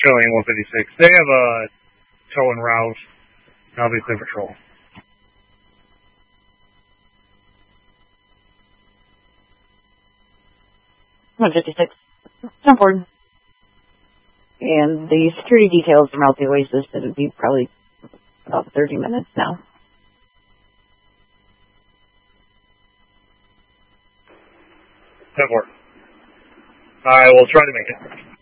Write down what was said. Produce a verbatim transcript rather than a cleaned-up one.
showing one fifty-six. They have a tow and route. I'll be clear patrol. one fifty-six. Jump forward. And the security details from Mount the Oasis, it would be probably about thirty minutes now. ten four. I will try to make it.